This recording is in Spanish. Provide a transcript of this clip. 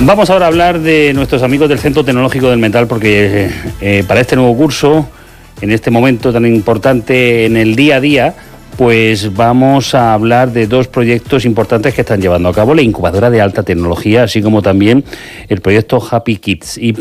Vamos ahora a hablar de nuestros amigos del Centro Tecnológico del Metal, porque para este nuevo curso, en este momento tan importante en el día a día, pues vamos a hablar de dos proyectos importantes que están llevando a cabo: la incubadora de alta tecnología, así como también el proyecto Happy Kids. Y